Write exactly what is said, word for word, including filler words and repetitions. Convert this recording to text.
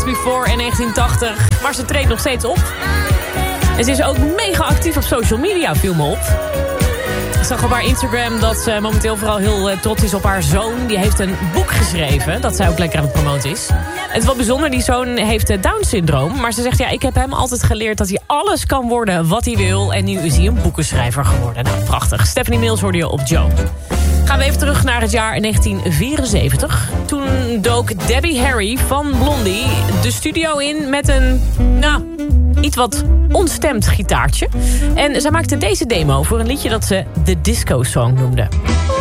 Before in negentien tachtig. Maar ze treedt nog steeds op. En ze is ook mega actief op social media, viel me op. Ik zag op haar Instagram dat ze momenteel vooral heel uh, trots is op haar zoon. Die heeft een boek geschreven, dat zij ook lekker aan het promoten is. Het is wel bijzonder, die zoon heeft uh, Down-syndroom. Maar ze zegt, ja, ik heb hem altijd geleerd dat hij alles kan worden wat hij wil. En nu is hij een boekenschrijver geworden. Nou, prachtig. Stephanie Mills hoorde je op Joe. Gaan we even terug naar het jaar negentien vierenzeventig. Toen dook Debbie Harry van Blondie de studio in met een, nou, iets wat onstemd gitaartje. En zij maakte deze demo voor een liedje dat ze de Disco Song noemde.